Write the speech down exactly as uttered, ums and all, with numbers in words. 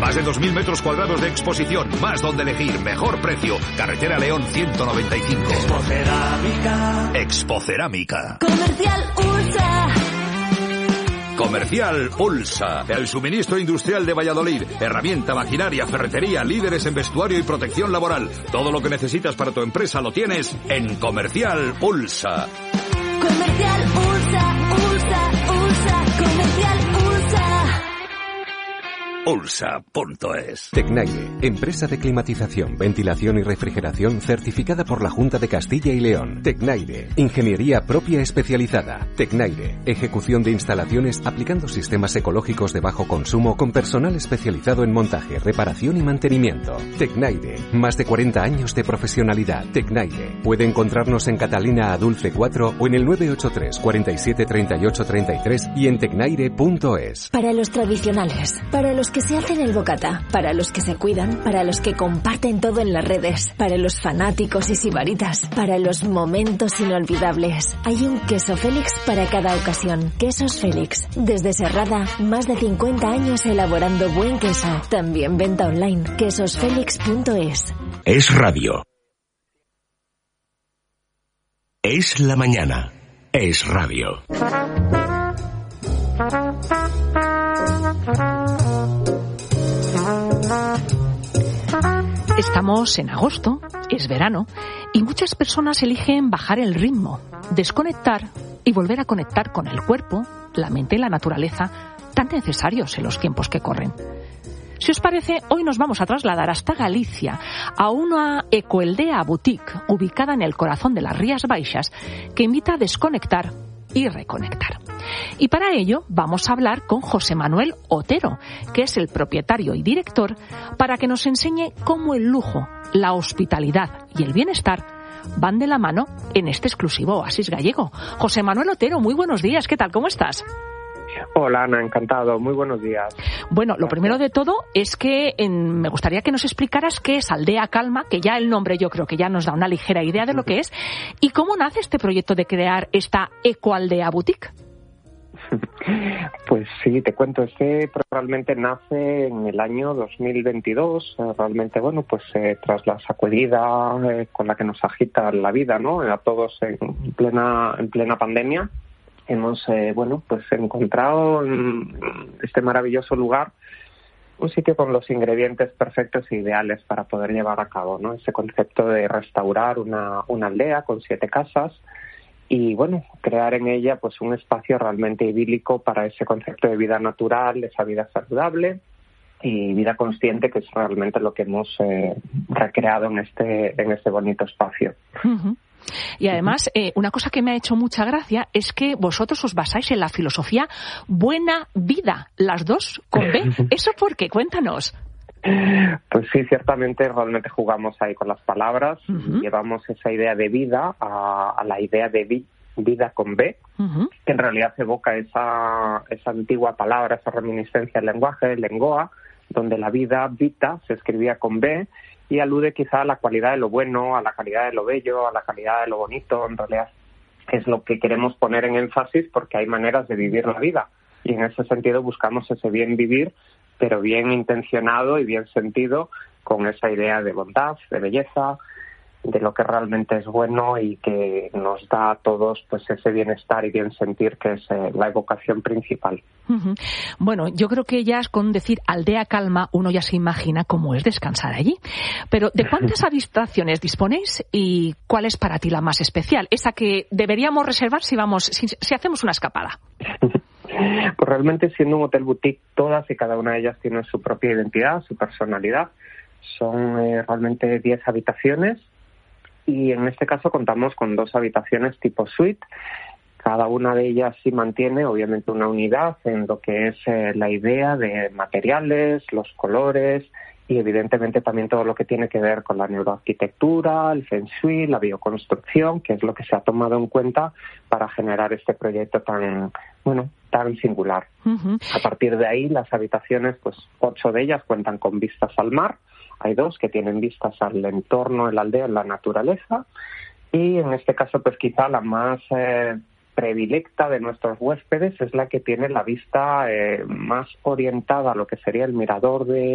Más de dos mil metros cuadrados de exposición, más donde elegir, mejor precio. Carretera León ciento noventa y cinco. Expocerámica. Expocerámica. Comercial Ulsa. Comercial Ulsa, el suministro industrial de Valladolid. Herramienta, maquinaria, ferretería, líderes en vestuario y protección laboral. Todo lo que necesitas para tu empresa lo tienes en Comercial Ulsa. Comercial Ulsa, Ulsa, Ulsa, Comercial Ulsa. Ulsa punto es. Tecnaire, empresa de climatización, ventilación y refrigeración certificada por la Junta de Castilla y León. Tecnaire, ingeniería propia especializada. Tecnaire, ejecución de instalaciones aplicando sistemas ecológicos de bajo consumo con personal especializado en montaje, reparación y mantenimiento. Tecnaire, más de cuarenta años de profesionalidad. Tecnaire, puede encontrarnos en Catalina a Dulce cuatro o en el nueve ocho tres, cuarenta y siete, treinta y ocho, treinta y tres y en tecnaire punto es. Para los tradicionales, para los que se hacen el bocata, para los que se cuidan, para los que comparten todo en las redes, para los fanáticos y sibaritas, para los momentos inolvidables. Hay un queso Félix para cada ocasión. Quesos Félix. Desde Serrada, más de cincuenta años elaborando buen queso. También venta online. quesos félix punto es. Es radio. Es la mañana. Es radio. Estamos en agosto, es verano, y muchas personas eligen bajar el ritmo, desconectar y volver a conectar con el cuerpo, la mente y la naturaleza, tan necesarios en los tiempos que corren. Si os parece, hoy nos vamos a trasladar hasta Galicia, a una ecoaldea boutique ubicada en el corazón de las Rías Baixas, que invita a desconectar y reconectar. Y para ello vamos a hablar con José Manuel Otero, que es el propietario y director, para que nos enseñe cómo el lujo, la hospitalidad y el bienestar van de la mano en este exclusivo oasis gallego. José Manuel Otero, muy buenos días, ¿qué tal? ¿Cómo estás? Hola Ana, encantado, muy buenos días. Bueno, lo primero de todo es que en, me gustaría que nos explicaras qué es Aldea Calma, que ya el nombre yo creo que ya nos da una ligera idea de lo que es, y cómo nace este proyecto de crear esta ecoaldea boutique. Pues sí, te cuento, este realmente nace en el año dos mil veintidós, realmente, bueno, pues eh, tras la sacudida eh, con la que nos agita la vida, ¿no? A todos en plena, en plena pandemia. Hemos, eh, bueno, pues encontrado en este maravilloso lugar un sitio con los ingredientes perfectos e ideales para poder llevar a cabo, ¿no? Ese concepto de restaurar una, una aldea con siete casas y, bueno, crear en ella pues un espacio realmente idílico para ese concepto de vida natural, esa vida saludable y vida consciente, que es realmente lo que hemos eh, recreado en este, en este bonito espacio. Uh-huh. Y además, eh, una cosa que me ha hecho mucha gracia es que vosotros os basáis en la filosofía buena vida, las dos con B. ¿Eso por qué? Cuéntanos. Pues sí, ciertamente realmente jugamos ahí con las palabras. Uh-huh. Llevamos esa idea de vida a, a la idea de vi, vida con B, uh-huh. que en realidad evoca esa, esa antigua palabra, esa reminiscencia del lenguaje, lengoa, donde la vida, vita, se escribía con B, y alude quizá a la cualidad de lo bueno, a la calidad de lo bello, a la calidad de lo bonito. En realidad es lo que queremos poner en énfasis, porque hay maneras de vivir la vida y en ese sentido buscamos ese bien vivir, pero bien intencionado y bien sentido, con esa idea de bondad, de belleza, de lo que realmente es bueno y que nos da a todos pues ese bienestar y bien sentir, que es eh, la evocación principal. Uh-huh. Bueno, yo creo que ya con decir Aldea Calma uno ya se imagina cómo es descansar allí. Pero ¿de cuántas habitaciones disponéis y cuál es para ti la más especial? Esa que deberíamos reservar si vamos, si, si hacemos una escapada. Pues realmente, siendo un hotel boutique, todas y cada una de ellas tienen su propia identidad, su personalidad. Son eh, realmente diez habitaciones. Y en este caso contamos con dos habitaciones tipo suite. Cada una de ellas sí mantiene obviamente una unidad en lo que es eh, la idea de materiales, los colores y evidentemente también todo lo que tiene que ver con la neuroarquitectura, el feng shui, la bioconstrucción, que es lo que se ha tomado en cuenta para generar este proyecto tan, bueno, tan singular. Uh-huh. A partir de ahí, las habitaciones, pues ocho de ellas cuentan con vistas al mar. Hay dos que tienen vistas al entorno de la aldea, en la naturaleza, y en este caso pues quizá la más eh, predilecta de nuestros huéspedes es la que tiene la vista eh, más orientada a lo que sería el mirador de